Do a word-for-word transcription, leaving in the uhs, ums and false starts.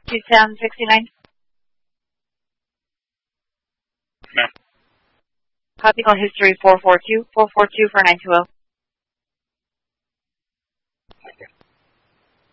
two ten sixty-nine. Ma'am. Copy call history four four two, four four two for nine two zero.